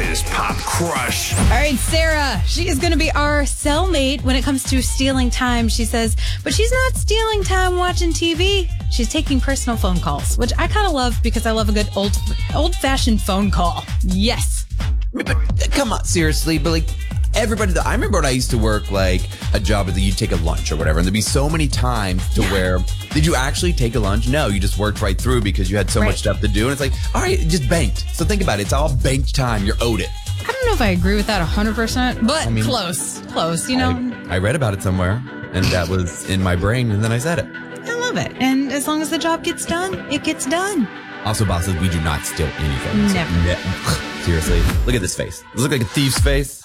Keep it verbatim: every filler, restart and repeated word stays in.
Boss's Pop Crush. All right, Sarah. She is going to be our cellmate when it comes to stealing time, she says. But she's not stealing time watching T V. She's taking personal phone calls, which I kind of love because I love a good old, old-fashioned phone call. Yes. But come on, seriously, but like everybody, I remember when I used to work like a job that you'd take a lunch or whatever, and there'd be so many times to where, did you actually take a lunch? No, you just worked right through because you had so Right. much stuff to do, and it's like, all right, just banked. So think about it, it's all banked time, you're owed it. I don't know if I agree with that one hundred percent, but I mean, close, close, you know? I, I read about it somewhere, and that was in my brain, and then I said it. I love it. And as long as the job gets done, it gets done. Also, bosses, we do not steal anything. Never. Ne- Seriously, look at this face. Does it look like a thief's face?